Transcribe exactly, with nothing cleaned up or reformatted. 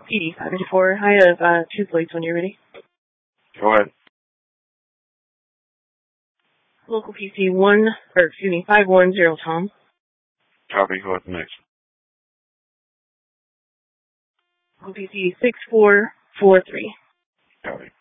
P D five four. I have uh, two plates when you're ready. Go ahead. Local P C one, or excuse me, five one zero Tom. Copy. Go ahead next. Local P C six four four three. Copy.